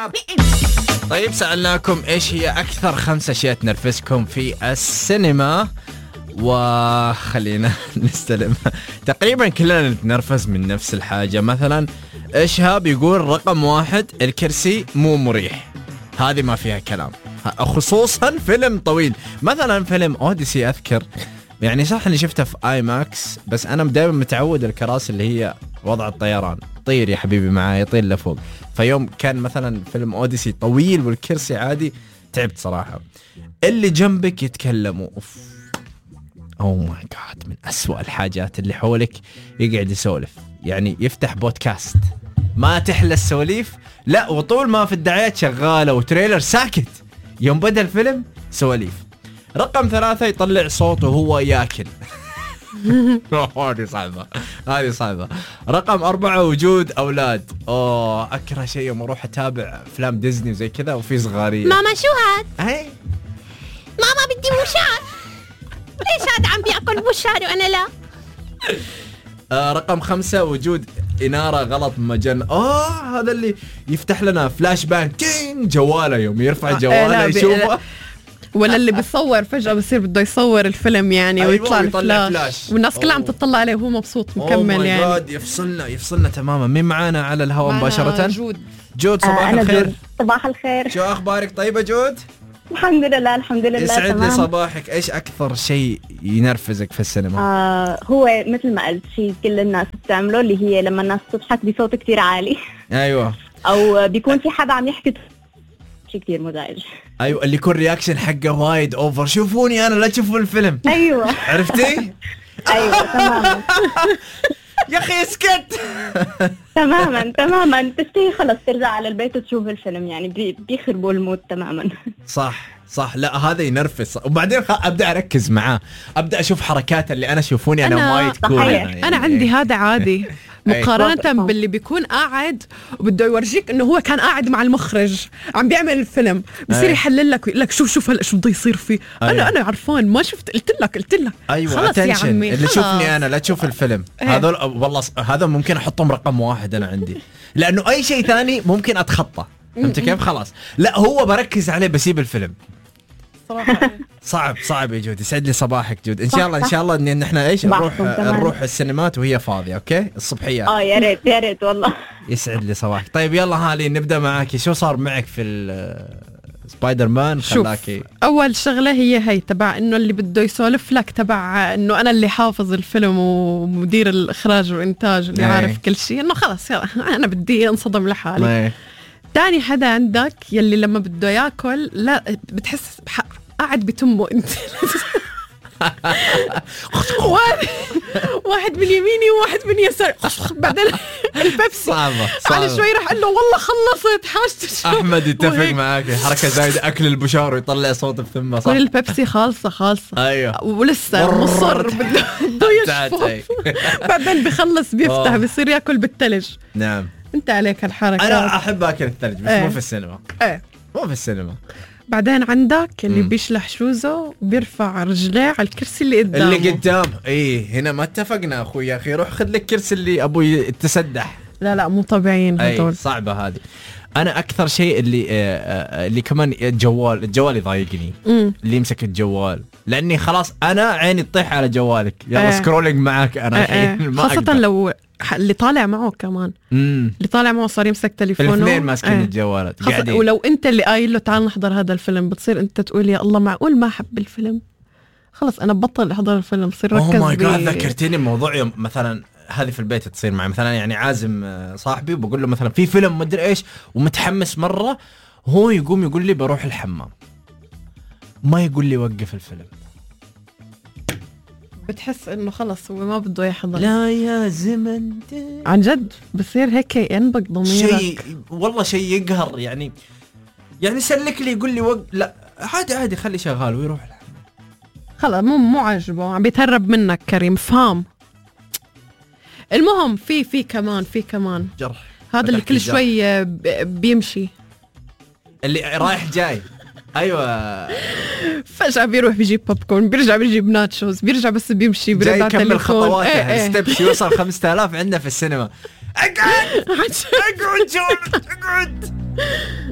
طيب سألناكم إيش هي أكثر 5 أشياء تنرفزكم في السينما، وخلينا نستلم. تقريبا كلنا نتنرفز من نفس الحاجة. مثلا إشهاب يقول رقم 1 الكرسي مو مريح، هذه ما فيها كلام، خصوصا فيلم طويل. مثلا فيلم أوديسي أذكر يعني صح اني شفته في آي ماكس، بس انا دائما متعود الكراسي اللي هي وضع الطيران، طير يا حبيبي معاي، طير لفوق. فيوم كان مثلا فيلم أوديسي طويل والكرسي عادي تعبت صراحة. اللي جنبك يتكلموا اوه ماي جاد، من أسوأ الحاجات اللي حولك يقعد يسولف، يعني يفتح بودكاست ما تحلى السواليف، لا وطول ما في الدعايات شغالة وتريلر ساكت، يوم بدأ الفيلم سواليف. رقم 3 يطلع صوت وهو ياكل. هذه صعبة. رقم 4 وجود أولاد. أكره شيء يوم أروح أتابع أفلام ديزني وزي كذا وفي صغارية. ماما شو هاد؟ هاي ماما بدي بوشار. ليش هاد عم بيأكل بوشار وأنا لا؟ رقم 5 وجود إنارة غلط مجن. هذا اللي يفتح لنا فلاش باك تين جواله يوم يرفع جواله يشوفه، ولا اللي بيصور فجأة بصير بده يصور الفيلم يعني ويطلع الفلاش والناس كلها عم تطلع عليه وهو مبسوط مكمل يعني. يفصلنا تماما. مين معانا على الهواء مباشرة؟ جود صباح الخير. صباح الخير. شو أخبارك؟ طيبة جود؟ الحمد لله الحمد لله يسعد تمام. لي صباحك. إيش أكثر شيء ينرفزك في السينما؟ هو مثل ما قلت شيء كل الناس بتعمله، اللي هي لما الناس تضحك بصوت كتير عالي. أيوة. أو بيكون في حدا عم يحكي شيء كتير مزعج. أيوة اللي يكون رياكشن حقه وايد أوفر، شوفوني أنا لا تشوفون الفيلم. أيوة عرفتي؟ أيوة تماما. يا أخي اسكت. تماما تشتهي خلص ترجع على البيت وتشوف الفيلم، يعني بيخربوا المود تماما. صح لا هذا ينرفز. وبعدين أبدأ أركز معاه، أبدأ أشوف حركات اللي أنا شوفوني أنا وايد كول. أنا عندي هذا عادي مقارنة باللي بيكون قاعد وبده يورجيك انه هو كان قاعد مع المخرج عم بيعمل الفيلم، بصير يحلل لك ويقول لك شوف هلا شو بده يصير فيه. انا عرفان ما شفت، قلت لك ايوه خلص يا عمي اللي شوفني انا لا تشوف الفيلم. هذول والله هذا ممكن احطهم رقم 1 انا عندي، لانه اي شيء ثاني ممكن اتخطى. فهمت كيف؟ خلاص لا هو بركز عليه بسيب الفيلم صراحة. صعب يا جود. يسعد لي صباحك جود. ان شاء الله ان احنا ايش نروح السينمات وهي فاضيه. اوكي الصبحيات يا ريت والله. يسعد لي صباحك. طيب يلا هالي نبدا معك. شو صار معك في سبايدر مان خلاكي؟ اول شغله هي تبع انه اللي بده يسولف لك تبع انه انا اللي حافظ الفيلم ومدير الاخراج والانتاج اللي عارف كل شيء، انه خلص انا بدي انصدم لحالي. تاني حدا عندك يلي لما بده ياكل لا بتحس قاعد بتمه انت. واحد من يميني وواحد من يسار. بعدين البيبسي صعبة. على شوي راح قال له والله خلصت حاجتي. احمد يتفق معاك، حركة زايدة اكل البشار ويطلع صوت بثمه صح. البيبسي خالصة ايوه ولسه مصر بده يشفط. بعدين بخلص بيفتح بيصير ياكل بالثلج. نعم انت عليك الحركة. انا احب اكل الثلج بس مو في السينما. مو في السينما. بعدين عندك اللي بيشلح شوزه وبيرفع رجليه على الكرسي اللي قدام. هنا ما اتفقنا اخوي. يا اخي روح خذ لك كرسي اللي ابوي تسدح. لا مو طبيعيين هذول. صعبة هذه. انا اكثر شيء اللي كمان الجوال يضايقني. اللي يمسك الجوال، لاني خلاص انا عيني تطيح على جوالك. يلا سكرولينج معك انا الحين خاصة أقدر. لو اللي طالع معه كمان اللي طالع معه صار يمسك تليفونه، الاثنين ماسكين الجوالات قاعدين. ولو انت اللي قايل له تعال نحضر هذا الفيلم بتصير انت تقول يا الله معقول ما حب الفيلم، خلص انا بطل احضر الفيلم، بصير ركز. ماي جاد ذكرتيني بموضوع يوم مثلا هذه في البيت تصير معي. مثلا يعني عازم صاحبي وبقول له مثلا في فيلم مدري ايش ومتحمس مرة، هو يقوم يقول لي بروح الحمام، ما يقول لي وقف الفيلم. بتحس انه خلص هو ما بده يحضر. لا يا زمن عن جد بصير هيك ينبق ضميرك. شيء والله شيء يقهر يعني سلك لي يقول لي لا عادي خلي شغال ويروح الحمام. خلص مو عاجبه، عم بيتهرب منك كريم فهم. المهم في كمان جرح. هذا اللي كل شوي بيمشي، اللي رايح جاي. ايوه فجأة بيروح بيجيب بوب كورن، بيرجع بيجيب ناتشوز، بيرجع بس بيمشي جاي يكمل خطواته. ستيبس يوصل 5000 عندنا في السينما. اقعد